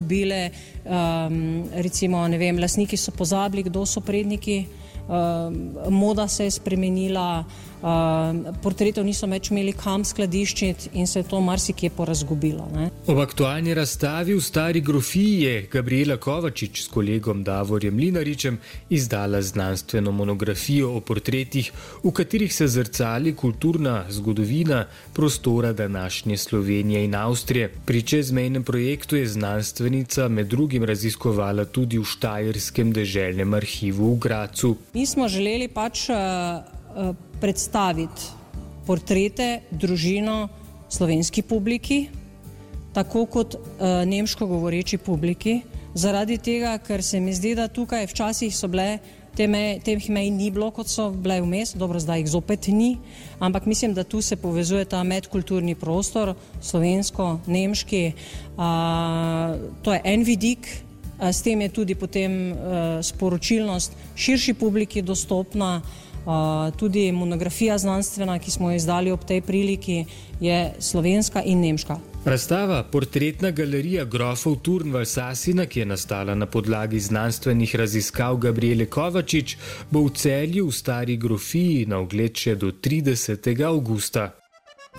izgubile, recimo, ne vem, lastniki so pozabili, kdo so predniki, moda se je spremenila, portretov niso več imeli kam skladiščiti in se je to marsikje porazgubilo. Ne? Ob aktualni razstavi v Stari grofiji je Gabriela Kovačič s kolegom Davorjem Mlinaričem izdala znanstveno monografijo o portretih, v katerih se zrcali kulturna zgodovina prostora današnje Slovenije in Avstrije. Pri čezmejnem projektu je znanstvenica med drugim raziskovala tudi v Štajerskem deželnem arhivu v Grazu. Mi smo želeli predstaviti portrete, družino slovenski publiki, tako kot nemško govoreči publiki, zaradi tega, ker se mi zdi, da tukaj včasih so bile teh mej ni bilo, kot so bile vmes, dobro, zdaj jih zopet ni, ampak mislim, da tu se povezuje ta medkulturni prostor, slovensko-nemški, to je en vidik, s tem je tudi potem sporočilnost širši publiki dostopna. Tudi monografija znanstvena, ki smo jo izdali ob tej priliki, je slovenska in nemška. Razstava Portretna galerija grofov Turn v Alsasina, ki je nastala na podlagi znanstvenih raziskav Gabriele Kovačič, bo v Celju v Stari grofiji na ogled še do 30. avgusta.